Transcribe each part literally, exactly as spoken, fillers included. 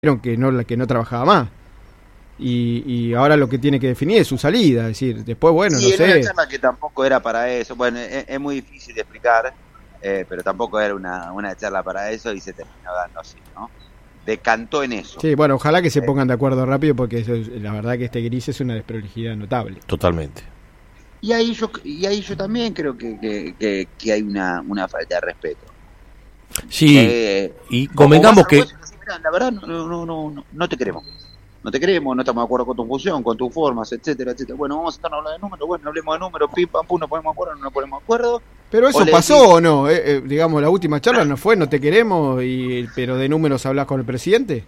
que no, que no trabajaba más. Y, y ahora lo que tiene que definir es su salida, es decir, después, bueno, sí, no en sé. una charla que tampoco era para eso, bueno, es, es muy difícil de explicar, eh, pero tampoco era una, una charla para eso y se terminó dando así, ¿no? Decantó en eso. Sí, bueno, ojalá que se eh, pongan de acuerdo rápido, porque eso es, la verdad que este gris es una desprolijidad notable. Totalmente. Y ahí yo y ahí yo también creo que, que, que, que hay una, una falta de respeto. Sí, eh, y convengamos que... Mirá, la verdad, no, no, no, no, no te queremos. No te queremos, no estamos de acuerdo con tu función, con tus formas, etcétera, etcétera. Bueno, vamos a estar hablando de números, bueno, hablemos de números, pim, pam, pum, nos ponemos de acuerdo, no nos ponemos de acuerdo. Pero eso o pasó decís, o no, eh, eh, digamos, la última charla no fue, no te queremos, y pero de números hablas con el presidente.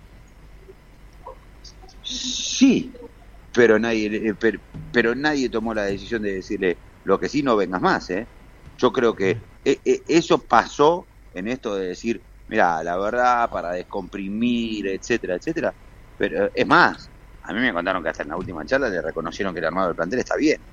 Sí, pero nadie, eh, pero, pero nadie tomó la decisión de decirle, lo que sí, no vengas más, ¿eh? Yo creo que eh, eh, eso pasó en esto de decir, mira, la verdad, para descomprimir, etcétera, etcétera. Pero es más, a mí me contaron que hasta en la última charla le reconocieron que el armado del plantel está bien.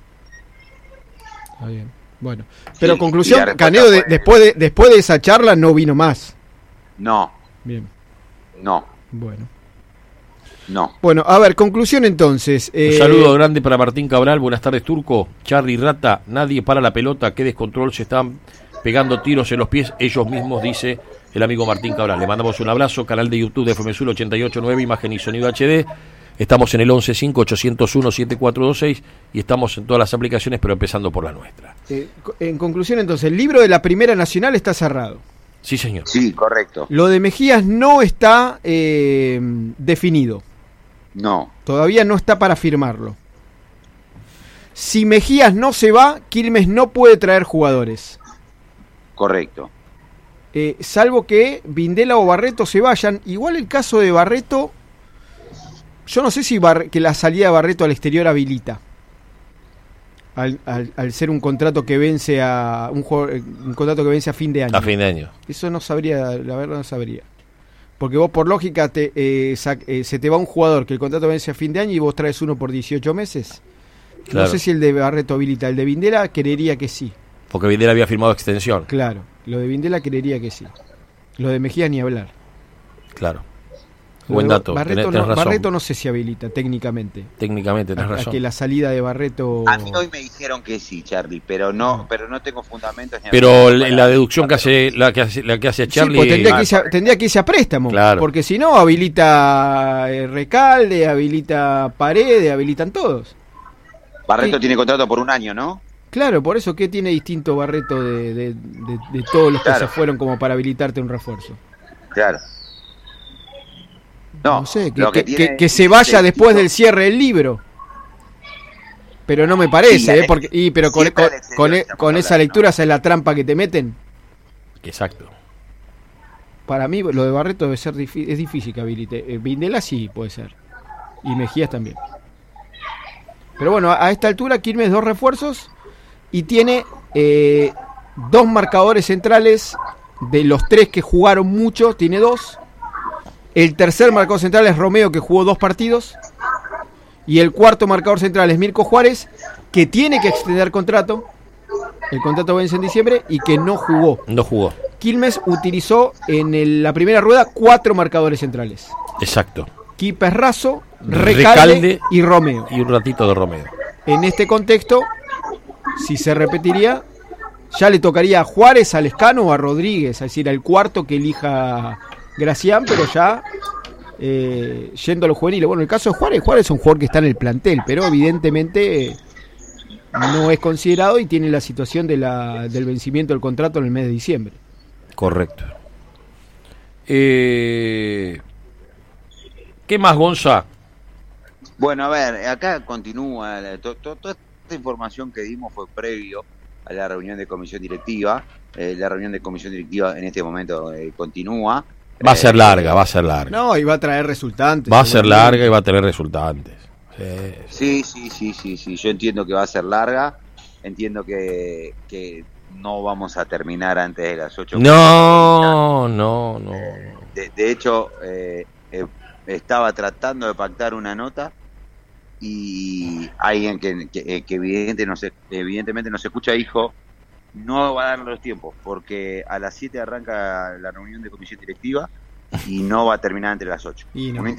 Está bien. Bueno, pero Sí, conclusión, fue... Canedo de, después de después de esa charla no vino más. No. Bien. No. Bueno. No. Bueno, a ver, conclusión entonces. Eh... Un saludo grande para Martín Cabral, buenas tardes Turco, Charly Rata, nadie para la pelota, qué descontrol, se están pegando tiros en los pies ellos mismos, dice el amigo Martín Cabral. Le mandamos un abrazo, canal de YouTube de F M Sur ochenta y ocho punto nueve, imagen y sonido H D. Estamos en el once cinco ocho cero uno siete cuatro dos seis y estamos en todas las aplicaciones, pero empezando por la nuestra. Eh, en conclusión entonces, el libro de la Primera Nacional está cerrado. Sí, señor. Sí, correcto. Lo de Mejías no está eh, definido. No. Todavía no está para firmarlo. Si Mejías no se va, Quilmes no puede traer jugadores. Correcto. Eh, salvo que Vindela o Barreto se vayan. Igual el caso de Barreto, yo no sé si Bar- que la salida de Barreto al exterior habilita. Al, al, al ser un contrato que vence a un, juego, un contrato que vence a fin de año. A fin de año. Eso no sabría, la verdad no sabría. Porque vos por lógica te, eh, sac, eh, se te va un jugador que el contrato vence a fin de año y vos traes uno por dieciocho meses. Claro. No sé si el de Barreto habilita. El de Vindela creería que sí. Porque Videla había firmado extensión. Claro, lo de Vindela creería que sí. Lo de Mejía ni hablar. Claro. Lo Buen de dato. Barreto, tenés, tenés no, razón. Barreto no sé si habilita técnicamente. Técnicamente tenés A, a razón. que la salida de Barreto... A mí hoy me dijeron que sí, Charly, pero no, pero no tengo fundamentos. Ni Pero para... la deducción que hace la que hace, la que hace Charly... Sí, pues tendría, que irse a, correcto. tendría que irse a préstamo. Claro. Porque si no, habilita eh, Recalde, habilita Paredes, habilitan todos. Barreto Sí. tiene contrato por un año, ¿no? Claro, por eso, ¿qué tiene distinto Barreto de, de, de, de todos los que Claro. se fueron como para habilitarte un refuerzo? Claro. No, No sé, que, lo que, que, que, tiene que se vaya distinto- después del cierre del libro. Pero no me parece, Sí, ¿eh? Ale- Porque, y, pero con, siempre con, al exterior con, estamos con esa hablando, lectura, ¿no? esa es la trampa que te meten. Exacto. Para mí, lo de Barreto debe ser difí- es difícil que habilite. Eh, Vindela sí puede ser. Y Mejías también. Pero bueno, a, a esta altura, Quilmes dos refuerzos y tiene eh, dos marcadores centrales. De los tres que jugaron mucho, tiene dos. El tercer marcador central es Romeo, que jugó dos partidos. Y el cuarto marcador central es Mirko Juárez, que tiene que extender contrato. El contrato vence en diciembre y que no jugó. No jugó. Quilmes utilizó en el- la primera rueda cuatro marcadores centrales. Exacto. Quipes Razo, Recalde, Recalde y Romeo. Y un ratito de Romeo. En este contexto, si se repetiría, ya le tocaría a Juárez, a Lescano o a Rodríguez, es decir, al cuarto que elija Gracián, pero ya eh, yendo a los juveniles. Bueno, el caso de Juárez, Juárez es un jugador que está en el plantel, pero evidentemente eh, no es considerado y tiene la situación de la, del vencimiento del contrato en el mes de diciembre. Correcto. Eh, ¿Qué más, Gonza? Bueno, a ver, acá continúa. la- to- to- Toda esta información que dimos fue previo a la reunión de comisión directiva. Eh, la reunión de comisión directiva en este momento eh, continúa. Va a ser Eh, larga, va a ser larga. No, y va a traer resultantes. Va a ser seguramente. larga y va a tener resultantes. Sí. Sí, sí, sí, sí, sí. Yo entiendo que va a ser larga. Entiendo que, que no vamos a terminar antes de las ocho. No, no, no. De, de hecho, eh, eh, estaba tratando de pactar una nota y alguien que, que, que evidente no se, evidentemente no se escucha, dijo, no va a dar los tiempos, porque a las siete arranca la reunión de comisión directiva y no va a terminar entre las ocho. Y no. Una